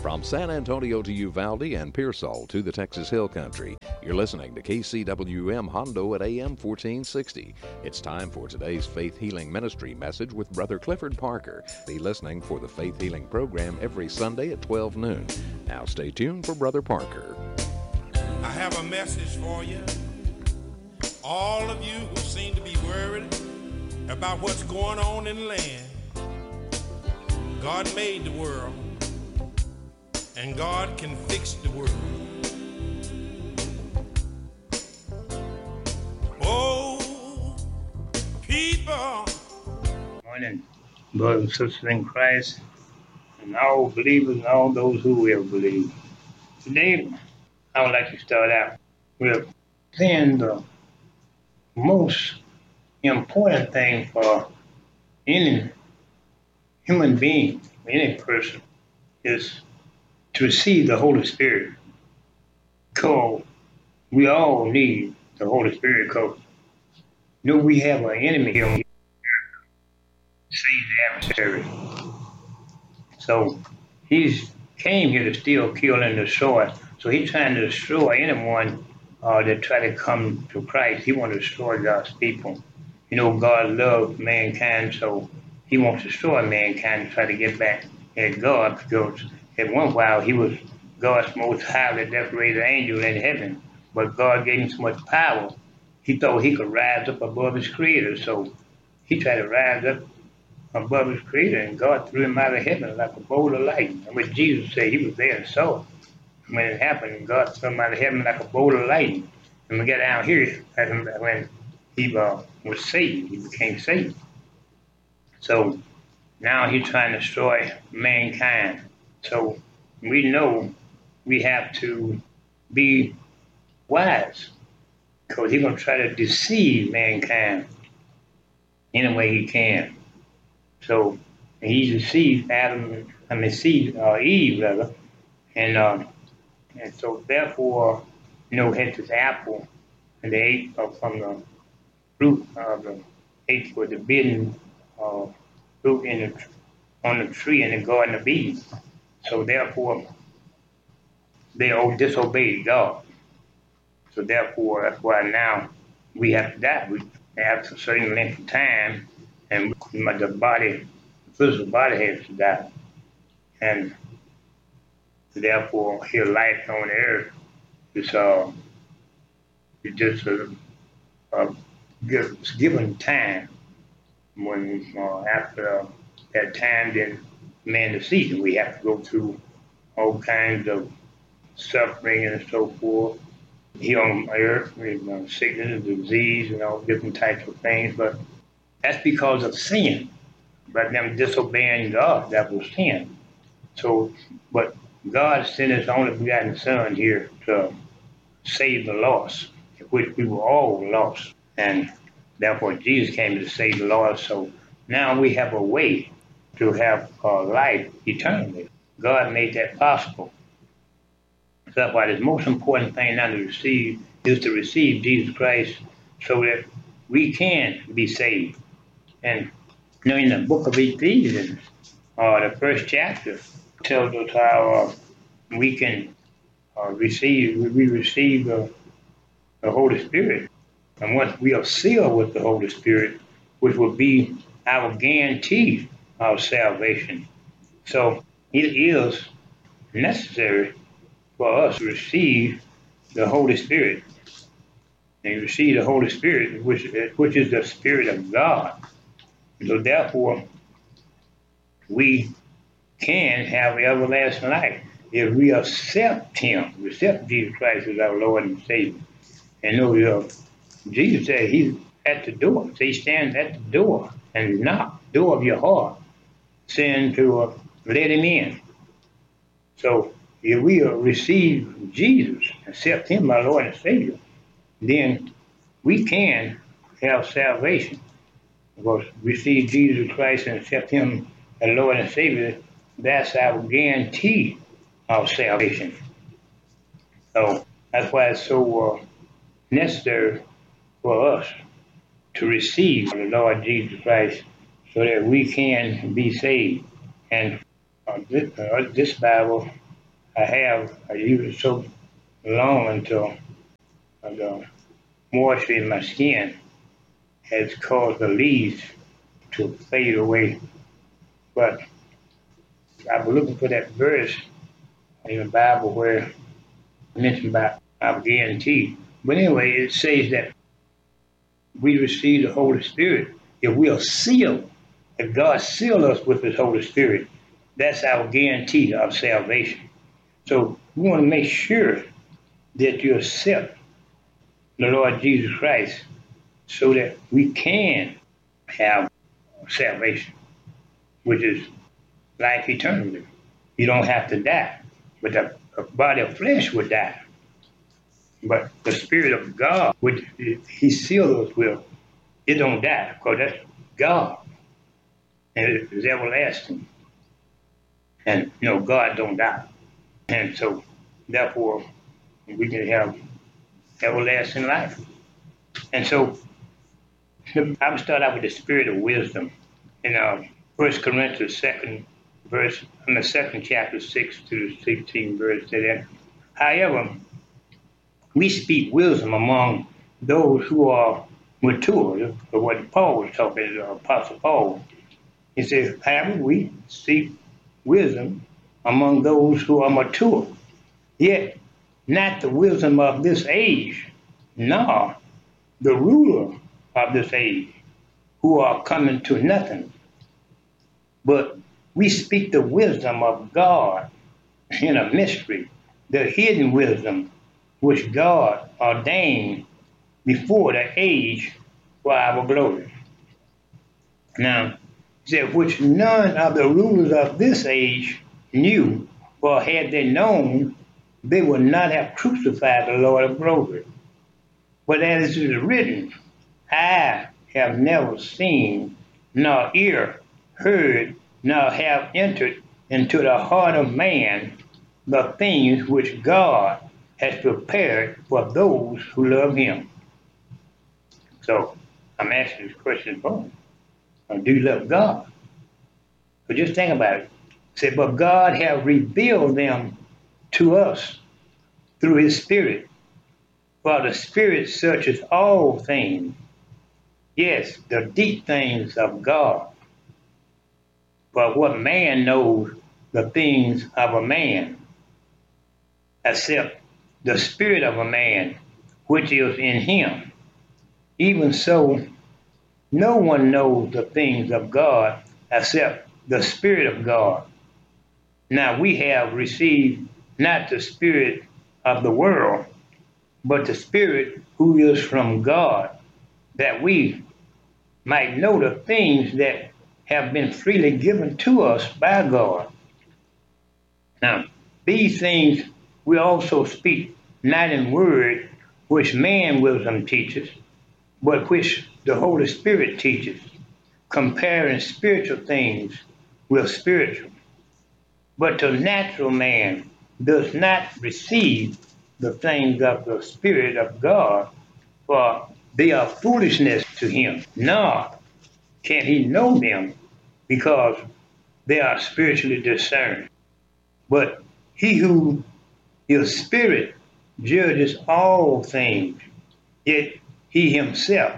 From San Antonio to Uvalde and Pearsall to the Texas Hill Country, you're listening to KCWM Hondo at AM 1460. It's time for today's Faith Healing Ministry message with Brother Clifford Parker. Be listening for the Faith Healing program every Sunday at 12 noon. Now stay tuned for Brother Parker. I have a message for you. All of you who seem to be worried about what's going on in the land. God made the world, and God can fix the world. Oh, people. Morning, brothers and sisters in Christ, and all believers and all those who will believe. Today, I would like to start out with saying the most important thing for any human being, any person, is to receive the Holy Spirit. Because we all need the Holy Spirit, because we have an enemy here, see the adversary. So he's came here to steal, kill, and destroy. So he's trying to destroy anyone that try to come to Christ. He wants to destroy God's people. God loves mankind, so he wants to destroy mankind and try to get back at God, because at one while he was God's most highly decorated angel in heaven. But God gave him so much power, he thought he could rise up above his creator. So he tried to rise up above his creator, and God threw him out of heaven like a bolt of lightning. And what Jesus said, he was there and saw it. When it happened, God threw him out of heaven like a bolt of lightning. And we got down here, when he was saved, he became saved. So now he's trying to destroy mankind. So we know we have to be wise, because he's going to try to deceive mankind any way he can. So he deceived Eve, rather, and so therefore, had this apple, and they ate from the fruit of ate for the forbidden fruit on the tree in the Garden of Eden. So therefore, they disobeyed God. So therefore, that's why now we have to die. We have a certain length of time, and the physical body has to die. And therefore, here life on earth is just given time. When after that time, then man the season, we have to go through all kinds of suffering and so forth here on earth, with sickness and disease and all different types of things. But that's because of sin. But them disobeying God, that was sin. So, but God sent his only begotten Son here to save the lost, which we were all lost. And therefore, Jesus came to save the lost. So now we have a way to have life eternally. God made that possible. So that's why the most important thing now to receive is to receive Jesus Christ, so that we can be saved. And in the book of Ephesians, the first chapter tells us how we can receive the Holy Spirit. And once we are sealed with the Holy Spirit, which will be our guarantee of salvation. So it is necessary for us to receive the Holy Spirit. And you receive the Holy Spirit, which is the Spirit of God. So therefore, we can have everlasting life if we accept Jesus Christ as our Lord and Savior. And Jesus said he's at the door. So he stands at the door and knock, door of your heart, saying to let him in. So if we receive Jesus, accept him our Lord and Savior, then we can have salvation. Because receive Jesus Christ and accept him as Lord and Savior, that's our guarantee of salvation. So that's why it's so necessary for us to receive the Lord Jesus Christ, so that we can be saved. And this Bible I use it so long until the moisture in my skin has caused the leaves to fade away. But I was looking for that verse in the Bible where it mentioned about our guarantee. But anyway, it says that we receive the Holy Spirit if we are sealed. If God sealed us with His Holy Spirit, that's our guarantee of salvation. So we want to make sure that you accept the Lord Jesus Christ so that we can have salvation, which is life eternally. You don't have to die, but the body of flesh would die. But the Spirit of God, which He sealed us with, it don't die because that's God. And it is everlasting. And, God don't die. And so, therefore, we can have everlasting life. And so, I would start out with the spirit of wisdom. In 1 Corinthians, second chapter, 6 to 16 verse, say that. However, we speak wisdom among those who are mature. What Paul was talking about, Apostle Paul. He says, however, we speak wisdom among those who are mature, yet not the wisdom of this age, nor the ruler of this age, who are coming to nothing. But we speak the wisdom of God in a mystery, the hidden wisdom which God ordained before the age for our glory. Now, he said, which none of the rulers of this age knew, for had they known, they would not have crucified the Lord of glory. But as it is written, I have never seen, nor ear heard, nor have entered into the heart of man the things which God has prepared for those who love Him. So I'm asking this question for you. Do you love God? So just think about it. Say, but God has revealed them to us through His Spirit. For the Spirit searches all things, yes, the deep things of God. But what man knows the things of a man, except the spirit of a man which is in him? Even so, no one knows the things of God except the Spirit of God. Now we have received not the spirit of the world, but the Spirit who is from God, that we might know the things that have been freely given to us by God. Now, these things we also speak, not in word which man wisdom teaches, but which the Holy Spirit teaches, comparing spiritual things with spiritual. But the natural man does not receive the things of the Spirit of God, for they are foolishness to him, nor can he know them, because they are spiritually discerned. But he who is spirit judges all things, yet he himself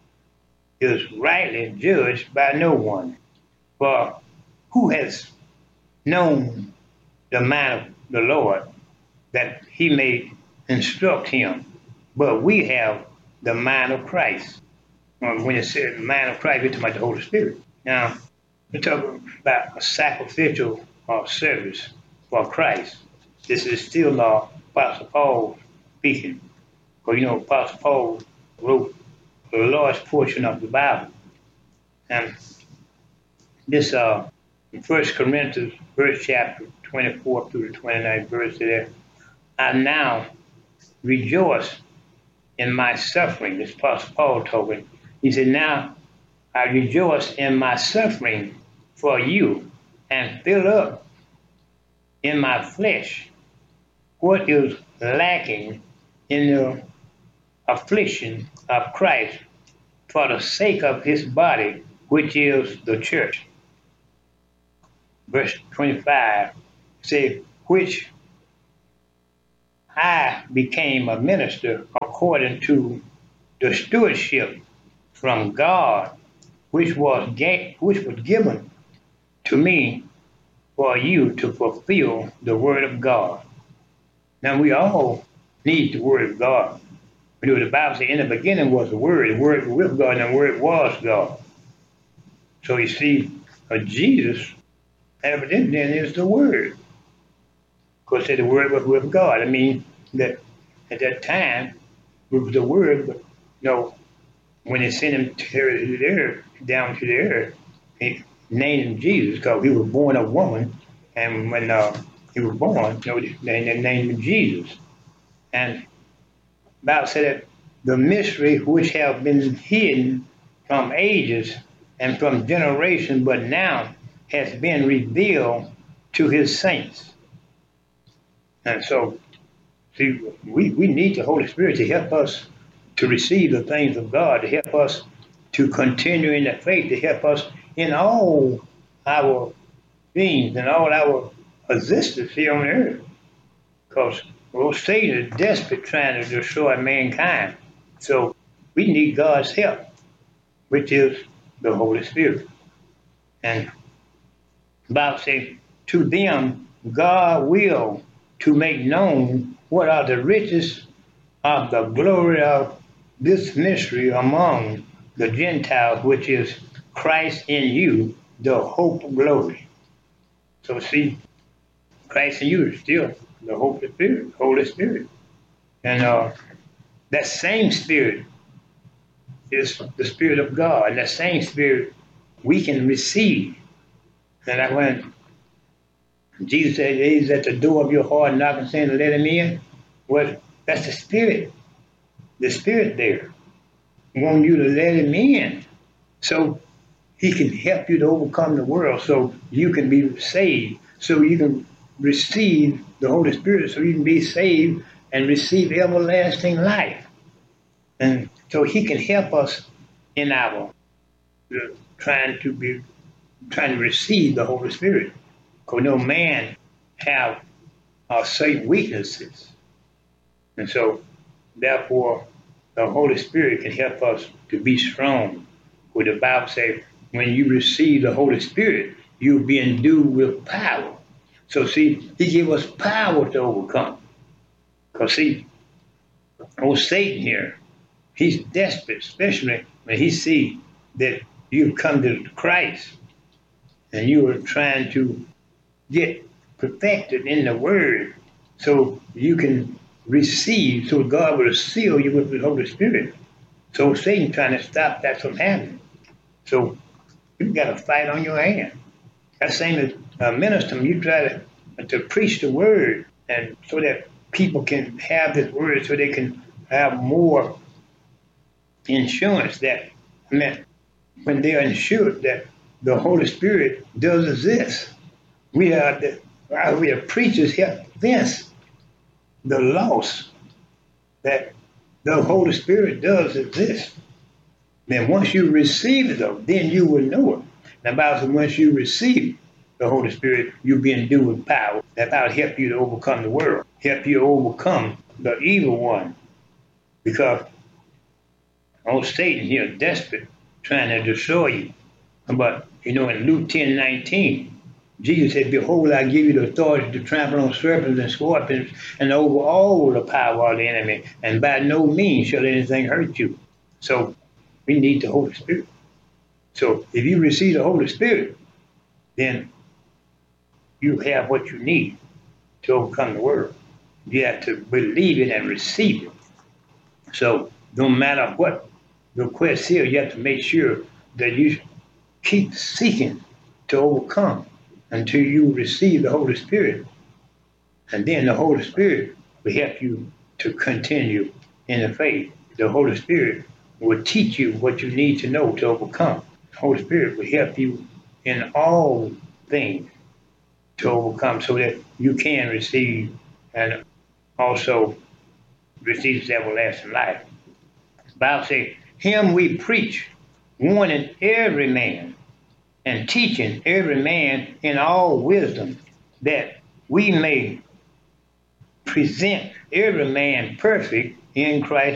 is rightly judged by no one. For who has known the mind of the Lord, that he may instruct him? But we have the mind of Christ. When it says the mind of Christ, we're talking about the Holy Spirit. Now, we're talking about a sacrificial service for Christ. This is still Apostle Paul speaking. Because Apostle Paul wrote a large portion of the Bible. And this in 1 Corinthians, first chapter, 24 through the 29th verse there, I now rejoice in my suffering. This Apostle Paul told me. He said, now I rejoice in my suffering for you, and fill up in my flesh what is lacking in the affliction of Christ for the sake of his body, which is the church. Verse 25 says, which I became a minister according to the stewardship from God, which was given to me for you to fulfill the word of God. Now we all need the word of God. You know, the Bible says in the beginning was the word was with God, and the word was God. So you see, Jesus, evidently then is the word. Because the word was with God. I mean, that at that time, it was the word, but when they sent him down to the earth, he named him Jesus because he was born of woman. And when he was born, they named him Jesus. And the Bible said that the mystery which have been hidden from ages and from generations, but now has been revealed to his saints. And so, see, we need the Holy Spirit to help us to receive the things of God, to help us to continue in the faith, to help us in all our beings and all our existence here on earth. Because Satan is desperate trying to destroy mankind. So we need God's help, which is the Holy Spirit. And the Bible says, to them God will to make known what are the riches of the glory of this mystery among the Gentiles, which is Christ in you, the hope of glory. So see, Christ in you is still the Holy Spirit. And that same Spirit is the Spirit of God. And that same Spirit we can receive. And that when Jesus said, he's at the door of your heart knocking, saying to let him in, well, that's the Spirit. The Spirit there. Want you to let him in so he can help you to overcome the world, so you can be saved, so you can receive the Holy Spirit, so you can be saved and receive everlasting life. And so he can help us in our trying to receive the Holy Spirit. Because no man have certain weaknesses. And so, therefore, the Holy Spirit can help us to be strong. Where the Bible says, when you receive the Holy Spirit, you'll be endued with power. So see, he gave us power to overcome. Because see, old Satan here, he's desperate, especially when he sees that you've come to Christ and you are trying to get perfected in the Word so you can receive, so God will seal you with the Holy Spirit. So Satan trying to stop that from happening. So you've got a fight on your hand. That's same as a minister. You try to preach the Word, and so that people can have this Word, so they can have more insurance that, when they are insured that the Holy Spirit does exist. We are preachers help convince the lost that the Holy Spirit does exist. Then once you receive it, though, then you will know it. Now, the Bible says once you receive the Holy Spirit, you'll be endued with power. That'll help you to overcome the world, help you to overcome the evil one. Because old Satan here is desperate, trying to destroy you. But, in Luke 10:19, Jesus said, behold, I give you the authority to trample on serpents and scorpions and over all the power of the enemy, and by no means shall anything hurt you. So we need the Holy Spirit. So if you receive the Holy Spirit, then you have what you need to overcome the world. You have to believe it and receive it. So no matter what the quest here, you have to make sure that you keep seeking to overcome until you receive the Holy Spirit. And then the Holy Spirit will help you to continue in the faith. The Holy Spirit will teach you what you need to know to overcome. The Holy Spirit will help you in all things to overcome so that you can receive and also receive this everlasting life. The Bible says, him we preach, warning every man and teaching every man in all wisdom, that we may present every man perfect in Christ